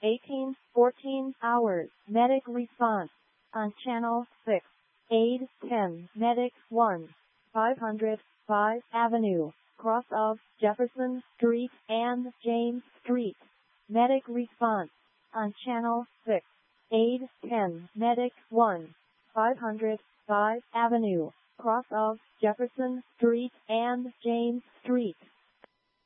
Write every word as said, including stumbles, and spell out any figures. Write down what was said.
eighteen fourteen hours. Medic response. On Channel six. Aid ten. Medic one. five hundred five Avenue. Cross of Jefferson Street and James Street. Medic response. On Channel six. Aid ten. Medic one. five hundred five Avenue. Cross of Jefferson Street and James Street.